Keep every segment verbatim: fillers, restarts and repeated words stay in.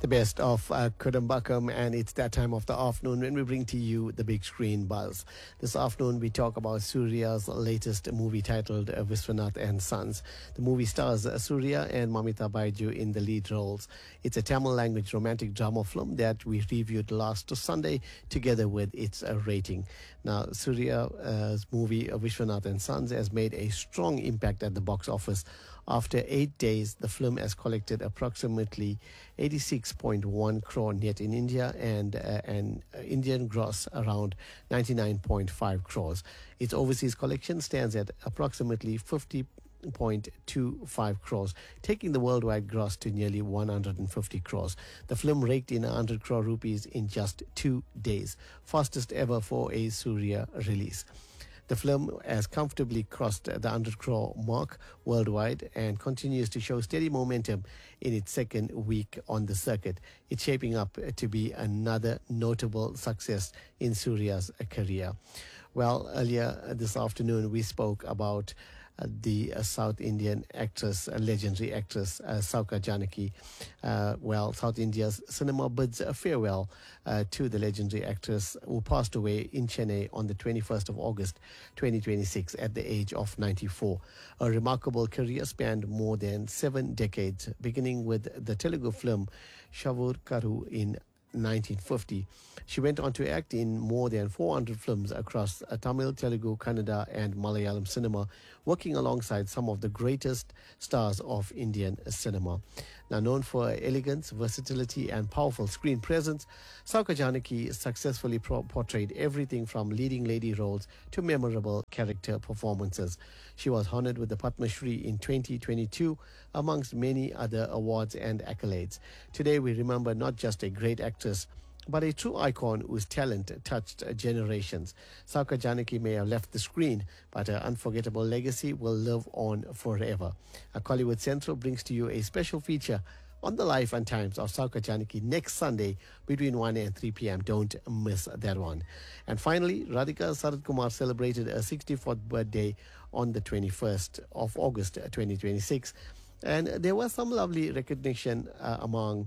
The best of uh, Kudambakam, and it's that time of the afternoon when we bring to you the big screen buzz. This afternoon we talk about Surya's latest movie titled uh, Vishwanath and Sons. The movie stars uh, Surya and Mamita Baiju in the lead roles. It's a Tamil language romantic drama film that we reviewed last Sunday together with its uh, rating. Now, Surya's movie uh, Vishwanath and Sons has made a strong impact at the box office. After eight days, the film has collected approximately eighty-six point one crore net in India and uh, an uh, Indian gross around ninety-nine point five crores. Its overseas collection stands at approximately fifty point two five crores, taking the worldwide gross to nearly one hundred fifty crores. The film raked in one hundred crore rupees in just two days, fastest ever for a Surya release. The film has comfortably crossed the one hundred crore mark worldwide and continues to show steady momentum in its second week on the circuit. It's shaping up to be another notable success in Surya's career. Well, earlier this afternoon we spoke about uh, the uh, South Indian actress, uh, legendary actress uh, Sauka Janaki. Uh, well, South India's cinema bids a farewell uh, to the legendary actress who passed away in Chennai on the twenty-first of August twenty twenty-six at the age of ninety-four. A remarkable career spanned more than seven decades, beginning with the Telugu film Shavur Karu in nineteen fifty. She went on to act in more than four hundred films across uh, Tamil, Telugu, Kannada and Malayalam cinema, working alongside some of the greatest stars of Indian cinema. Now known for her elegance, versatility and powerful screen presence, Sauka Janaki successfully pro- portrayed everything from leading lady roles to memorable character performances. She was honored with the Padma Shri in twenty twenty-two, amongst many other awards and accolades. Today we remember not just a great actress, but a true icon whose talent touched generations. Sauka Janaki may have left the screen, but her unforgettable legacy will live on forever. A Kollywood Central brings to you a special feature on the life and times of Sauka Janaki next Sunday between one and three p.m. Don't miss that one. And finally, Radhika Sarath Kumar celebrated her sixty-fourth birthday on the twenty-first of August twenty twenty-six. And there was some lovely recognition uh, among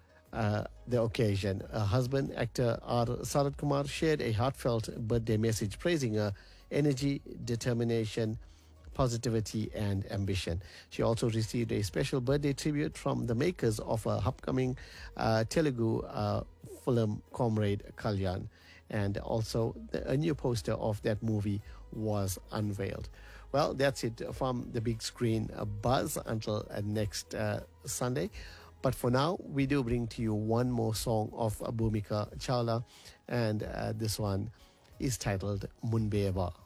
Uh, the occasion. Her husband, actor R. Sarath Kumar, shared a heartfelt birthday message praising her energy, determination, positivity and ambition. She also received a special birthday tribute from the makers of her upcoming uh, Telugu uh, film Comrade Kalyan, and also the, a new poster of that movie was unveiled. Well, that's it from the big screen uh, buzz until uh, next uh, Sunday. But for now, we do bring to you one more song of Bhumika Chawla, and uh, this one is titled Munbeva.